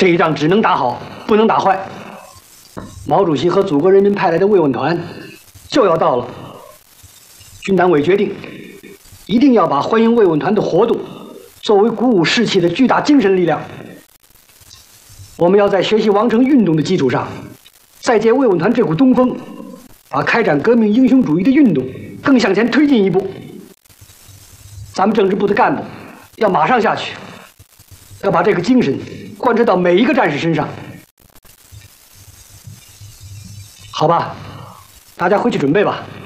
这一仗只能打好，不能打坏。毛主席和祖国人民派来的慰问团就要到了，军党委决定，一定要把欢迎慰问团的活动作为鼓舞士气的巨大精神力量。我们要在学习王城运动的基础上，再借慰问团这股东风，把开展革命英雄主义的运动更向前推进一步。咱们政治部的干部要马上下去，要把这个精神贯彻到每一个战士身上。好吧，大家回去准备吧。